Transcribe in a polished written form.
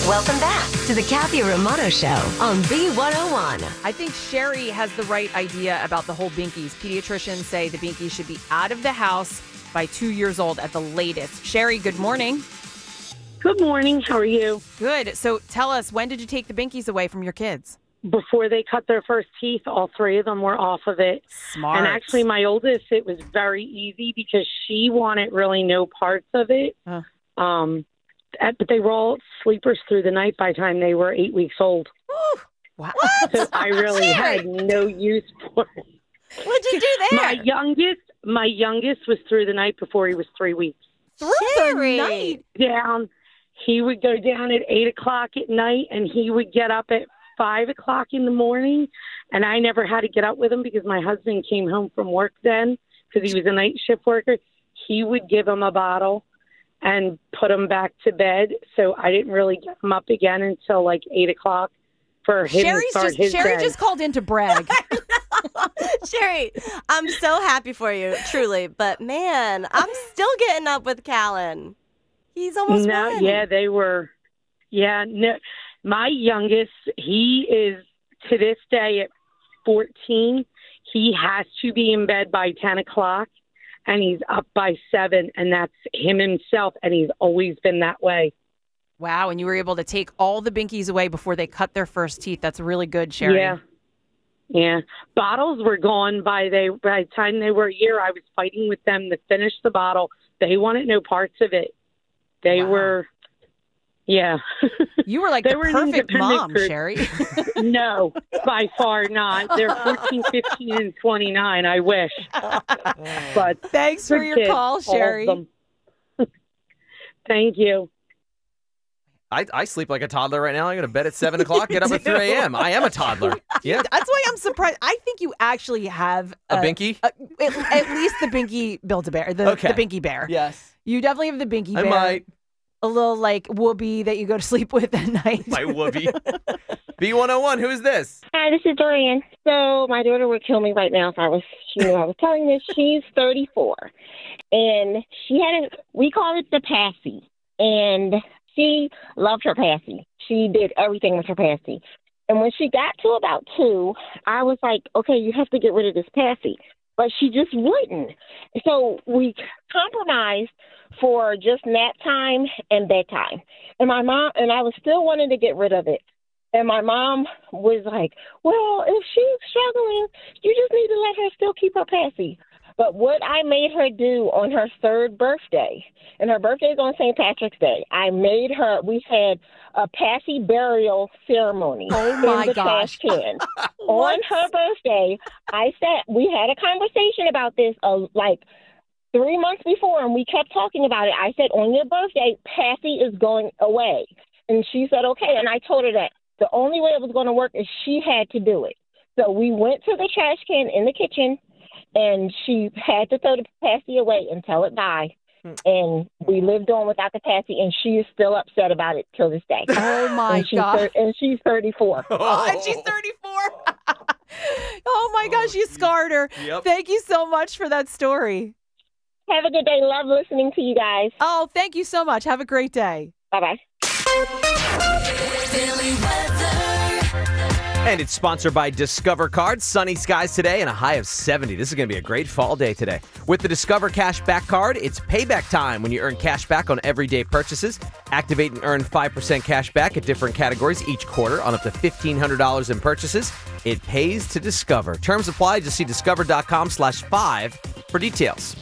Welcome back to the Kathy Romano Show on B101. I think Sherry has the right idea about the whole binkies. Pediatricians say the binkies should be out of the house by 2 years old at the latest. Sherry, good morning. Good morning. How are you? Good. So tell us, when did you take the binkies away from your kids? Before they cut their first teeth, all three of them were off of it. Smart. And actually, my oldest, it was very easy because she wanted really no parts of it. But they were all sleepers through the night by the time they were 8 weeks old. Ooh, wow. So I really had no use for it. What'd you do there? My youngest was through the night before he was 3 weeks. Through the night? Down. He would go down at 8 o'clock at night, and he would get up at 5 o'clock in the morning. And I never had to get up with him because my husband came home from work then because he was a night shift worker. He would give him a bottle and put him back to bed. So I didn't really get him up again until like 8 o'clock for him to start his Sherry day. just called in to brag. Sherry, I'm so happy for you, truly. But, man, I'm still getting up with Callan. He's almost one. Yeah, they were. Yeah, no. My youngest, he is, to this day at 14, he has to be in bed by 10 o'clock. And he's up by 7, and that's him himself, and he's always been that way. Wow, and you were able to take all the binkies away before they cut their first teeth. That's really good, Sherry. Yeah. Bottles were gone by the time they were a year. I was fighting with them to finish the bottle. They wanted no parts of it. They were, yeah. You were like the perfect mom, Sherry. No, by far not. They're 14, 15, and 29. I wish. But thanks for your call, Sherry. Thank you. I sleep like a toddler right now. I go to bed at 7 o'clock, get up at 3 a.m. I am a toddler. Yeah. That's why I'm surprised. I think you actually have a binky? At least the binky Build-A-Bear, the binky bear. Yes. You definitely have the binky bear. I might. A little like whoopee that you go to sleep with at night. My whoopee. B101, who is this? Hi, this is Dorian. So my daughter would kill me right now if she knew I was telling this. She's 34. And we call it the Passy. And she loved her Passy. She did everything with her Passy. And when she got to about 2, I was like, okay, you have to get rid of this Passy. But she just wouldn't. So we compromised for just nap time and bedtime. And my mom, and I was still wanting to get rid of it. And my mom was like, well, if she's struggling, you just need to let her still keep her Passy. But what I made her do on her 3rd birthday, and her birthday is on St. Patrick's Day, we had a Passy burial ceremony in the trash can. On her birthday, we had a conversation about this like 3 months before, and we kept talking about it. I said, on your birthday, Passy is going away. And she said, okay. And I told her that the only way it was going to work is she had to do it. So we went to the trash can in the kitchen, and she had to throw the Passy away until it died. And we lived on without the Passy, and she is still upset about it till this day. Oh, my God. And she's 34. Oh, and she's 34. Oh, my gosh, you scarred her. Yep. Thank you so much for that story. Have a good day. Love listening to you guys. Oh, thank you so much. Have a great day. Bye-bye. And it's sponsored by Discover Card. Sunny skies today and a high of 70. This is going to be a great fall day today. With the Discover Cash Back Card, it's payback time when you earn cash back on everyday purchases. Activate and earn 5% cash back at different categories each quarter on up to $1,500 in purchases. It pays to Discover. Terms apply. Just see discover.com/5 for details.